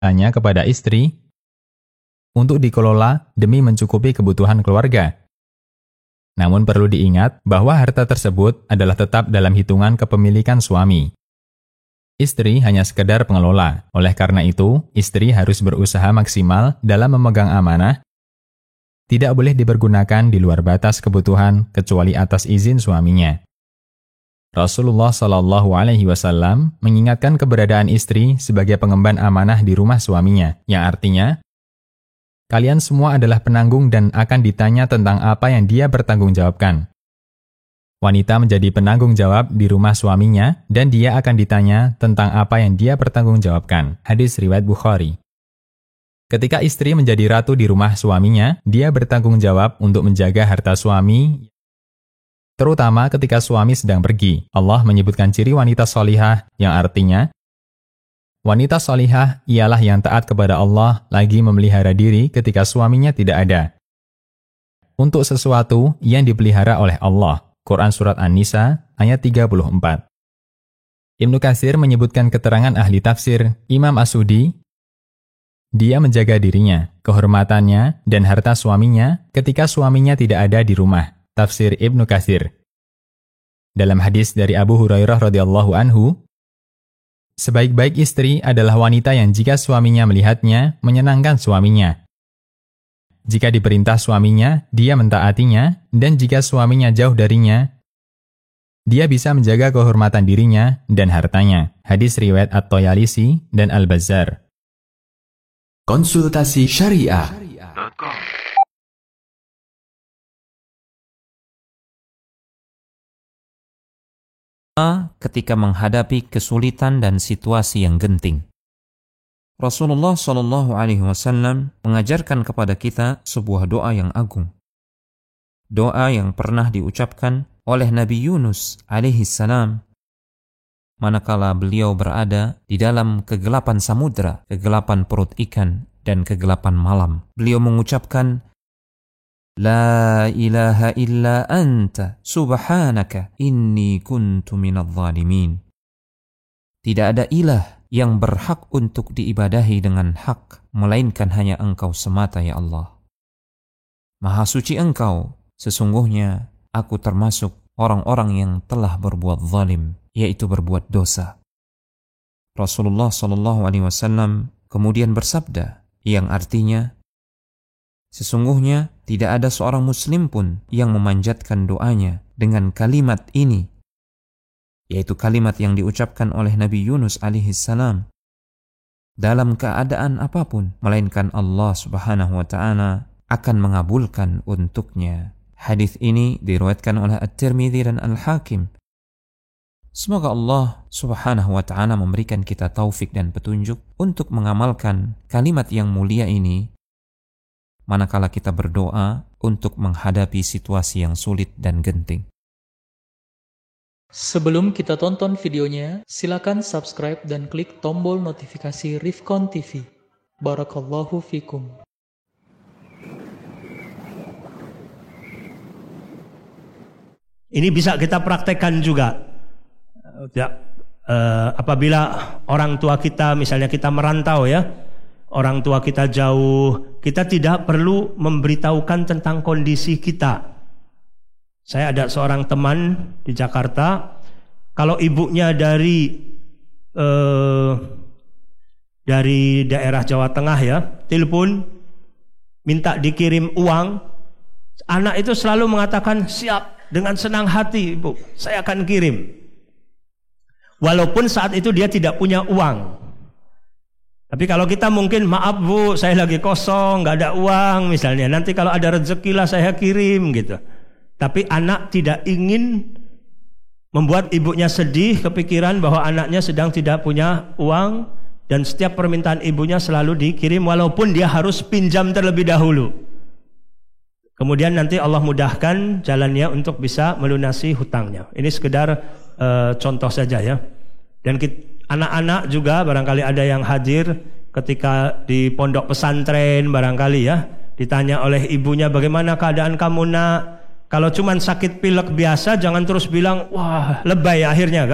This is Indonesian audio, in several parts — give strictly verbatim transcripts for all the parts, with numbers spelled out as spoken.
hanya kepada istri untuk dikelola demi mencukupi kebutuhan keluarga. Namun perlu diingat bahwa harta tersebut adalah tetap dalam hitungan kepemilikan suami. Istri hanya sekedar pengelola. Oleh karena itu, istri harus berusaha maksimal dalam memegang amanah, tidak boleh dipergunakan di luar batas kebutuhan kecuali atas izin suaminya. Rasulullah Shallallahu Alaihi Wasallam mengingatkan keberadaan istri sebagai pengemban amanah di rumah suaminya, yang artinya, kalian semua adalah penanggung dan akan ditanya tentang apa yang dia bertanggungjawabkan. Wanita menjadi penanggung jawab di rumah suaminya dan dia akan ditanya tentang apa yang dia bertanggungjawabkan. Hadis riwayat Bukhari. Ketika istri menjadi ratu di rumah suaminya, dia bertanggung jawab untuk menjaga harta suami, terutama ketika suami sedang pergi. Allah menyebutkan ciri wanita solihah yang artinya, wanita solihah ialah yang taat kepada Allah lagi memelihara diri ketika suaminya tidak ada, untuk sesuatu yang dipelihara oleh Allah. Quran Surat An-Nisa ayat tiga puluh empat. Ibnu Katsir menyebutkan keterangan ahli tafsir Imam As-Sudi, dia menjaga dirinya, kehormatannya, dan harta suaminya ketika suaminya tidak ada di rumah. Tafsir Ibnu Katsir. Dalam hadis dari Abu Hurairah radhiyallahu anhu, sebaik-baik istri adalah wanita yang jika suaminya melihatnya, menyenangkan suaminya. Jika diperintah suaminya, dia mentaatinya, dan jika suaminya jauh darinya, dia bisa menjaga kehormatan dirinya dan hartanya. Hadis riwayat At-Tayalisi dan Al-Bazzar. Konsultasi Syariah. Ketika menghadapi kesulitan dan situasi yang genting. Rasulullah Shallallahu Alaihi Wasallam mengajarkan kepada kita sebuah doa yang agung. Doa yang pernah diucapkan oleh Nabi Yunus alaihi salam manakala beliau berada di dalam kegelapan samudra, kegelapan perut ikan, dan kegelapan malam. Beliau mengucapkan, La ilaha illa anta subhanaka inni kuntu minadh dhalimin. Tidak ada ilah yang berhak untuk diibadahi dengan hak, melainkan hanya Engkau semata, ya Allah. Maha suci Engkau, sesungguhnya aku termasuk orang-orang yang telah berbuat zalim, yaitu berbuat dosa. Rasulullah Shallallahu Alaihi Wasallam kemudian bersabda, yang artinya, sesungguhnya tidak ada seorang muslim pun yang memanjatkan doanya dengan kalimat ini, yaitu kalimat yang diucapkan oleh Nabi Yunus alaihi salam dalam keadaan apapun, melainkan Allah Subhanahu wa taala akan mengabulkan untuknya. Hadis ini diriwayatkan oleh At-Tirmidzi dan Al-Hakim. Semoga Allah Subhanahu wa taala memberikan kita taufik dan petunjuk untuk mengamalkan kalimat yang mulia ini manakala kita berdoa untuk menghadapi situasi yang sulit dan genting. Sebelum kita tonton videonya, silakan subscribe dan klik tombol notifikasi Rifkon T V. Barakallahu fikum. Ini bisa kita praktekkan juga. Ya, eh, apabila orang tua kita, misalnya kita merantau ya, orang tua kita jauh, kita tidak perlu memberitahukan tentang kondisi kita. Saya ada seorang teman di Jakarta, kalau ibunya dari eh, dari daerah Jawa Tengah ya, telepon minta dikirim uang, anak itu selalu mengatakan siap, dengan senang hati ibu, saya akan kirim. Walaupun saat itu dia tidak punya uang. Tapi kalau kita mungkin, maaf bu, saya lagi kosong, nggak ada uang misalnya, nanti kalau ada rezeki lah saya kirim gitu. Tapi anak tidak ingin membuat ibunya sedih, kepikiran bahwa anaknya sedang tidak punya uang, dan setiap permintaan ibunya selalu dikirim walaupun dia harus pinjam terlebih dahulu. Kemudian nanti Allah mudahkan jalannya untuk bisa melunasi hutangnya. Ini sekedar uh, contoh saja ya. Dan kita, anak-anak juga barangkali ada yang hadir ketika di pondok pesantren barangkali ya, ditanya oleh ibunya, bagaimana keadaan kamu nak? Kalau cuman sakit pilek biasa jangan terus bilang wah lebay ya, akhirnya kan.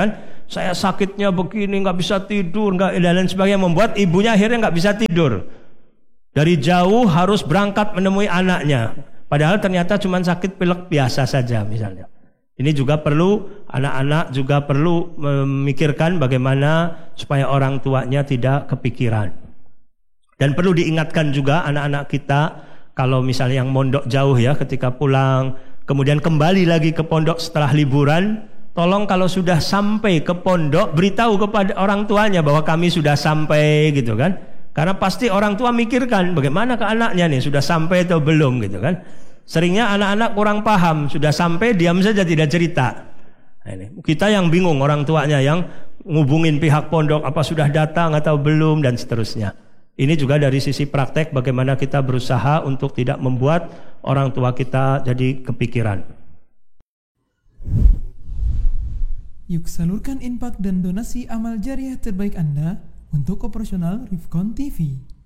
saya sakitnya begini, nggak bisa tidur, nggak dan lain sebagainya, membuat ibunya akhirnya nggak bisa tidur. Dari jauh harus berangkat menemui anaknya, padahal ternyata cuma sakit pilek biasa saja misalnya. Ini juga perlu, anak-anak juga perlu memikirkan bagaimana supaya orang tuanya tidak kepikiran. Dan perlu diingatkan juga anak-anak kita, kalau misalnya yang mondok jauh ya, ketika pulang, kemudian kembali lagi ke pondok setelah liburan, tolong kalau sudah sampai ke pondok, beritahu kepada orang tuanya bahwa kami sudah sampai gitu kan. Karena pasti orang tua mikirkan bagaimana ke anaknya nih, sudah sampai atau belum gitu kan. Seringnya anak-anak kurang paham, sudah sampai diam saja tidak cerita. Nah, ini. Kita yang bingung, orang tuanya yang ngubungin pihak pondok apa sudah datang atau belum dan seterusnya. Ini juga dari sisi praktek bagaimana kita berusaha untuk tidak membuat orang tua kita jadi kepikiran. Yuk salurkan infak dan donasi amal jariah terbaik Anda untuk operasional Rifkon T V.